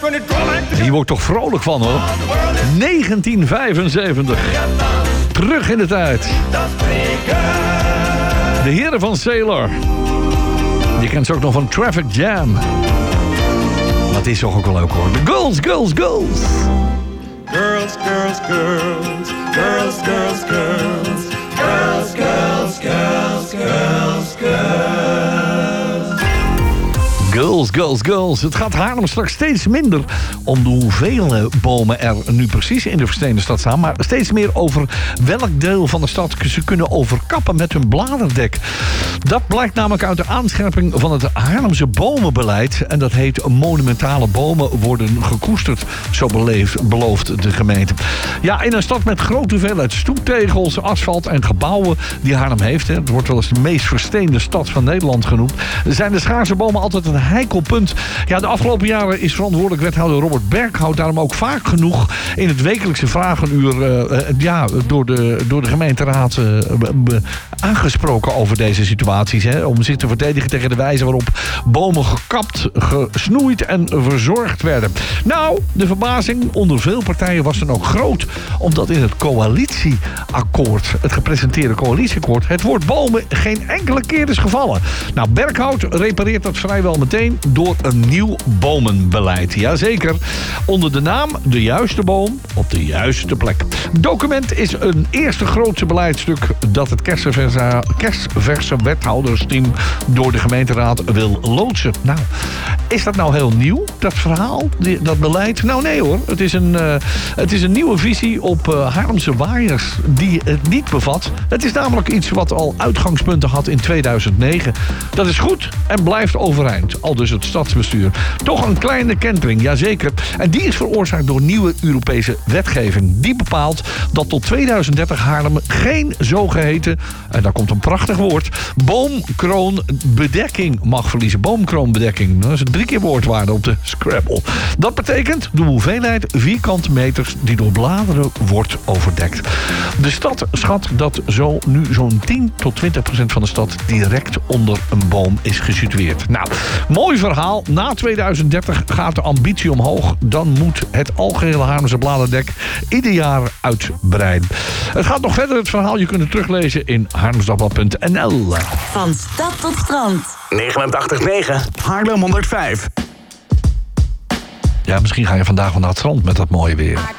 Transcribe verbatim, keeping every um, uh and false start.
Hier word ik toch vrolijk van, hoor. negentien vijfenzeventig. Terug in de tijd. De heren van Sailor. Je kent ze ook nog van Traffic Jam. Maar het is toch ook wel leuk, hoor. De girls, girls, girls. Girls, girls, girls. Girls, girls, girls. Girls, girls, girls, girls, girls. Girls, girls, girls. Het gaat Haarlem straks steeds minder om de hoeveel bomen er nu precies in de Versteende stad staan, maar steeds meer over welk deel van de stad ze kunnen overkappen met hun bladerdek. Dat blijkt namelijk uit de aanscherping van het Haarlemse bomenbeleid. En dat heet monumentale bomen worden gekoesterd, zo beleefd, belooft de gemeente. Ja, in een stad met grote hoeveelheid stoeptegels, asfalt en gebouwen die Haarlem heeft, het wordt wel eens de meest versteende stad van Nederland genoemd, zijn de schaarse bomen altijd een heikel punt. Ja, de afgelopen jaren is verantwoordelijk wethouder Robert Berghout daarom ook vaak genoeg in het wekelijkse vragenuur uh, ja, door, de, door de gemeenteraad uh, be, aangesproken over deze situaties. Hè, om zich te verdedigen tegen de wijze waarop bomen gekapt, gesnoeid en verzorgd werden. Nou, de verbazing onder veel partijen was dan ook groot, omdat in het coalitieakkoord, het gepresenteerde coalitieakkoord, het woord bomen geen enkele keer is gevallen. Nou, Berghout repareert dat vrijwel meteen door een nieuw bomenbeleid. Jazeker, onder de naam de juiste boom op de juiste plek. Het document is een eerste grootse beleidstuk dat het kerstverse, kerstverse wethoudersteam door de gemeenteraad wil loodsen. Nou, is dat nou heel nieuw, dat verhaal, die, dat beleid? Nou nee hoor, het is een, uh, het is een nieuwe visie op uh, Haarlemse waaiers die het niet bevat. Het is namelijk iets wat al uitgangspunten had in tweeduizend negen. Dat is goed en blijft overeind. Al dus het stadsbestuur. Toch een kleine kentering, jazeker. En die is veroorzaakt door nieuwe Europese wetgeving. Die bepaalt dat tot tweeduizend dertig Haarlem geen zogeheten, en daar komt een prachtig woord, boomkroonbedekking mag verliezen. Boomkroonbedekking, dat is een drie keer woordwaarde op de Scrabble. Dat betekent de hoeveelheid vierkante meters die door bladeren wordt overdekt. De stad schat dat zo nu zo'n tien tot twintig procent van de stad direct onder een boom is gesitueerd. Nou, mooi verhaal. Na tweeduizend dertig gaat de ambitie omhoog. Dan moet het algehele Haarlemse bladerdek ieder jaar uitbreiden. Het gaat nog verder, het verhaal. Je kunt het teruglezen in haarlemsdagblad punt n l. Van stad tot strand. negenentachtig komma negen Haarlem honderdvijf. Ja, misschien ga je vandaag wel naar het strand met dat mooie weer.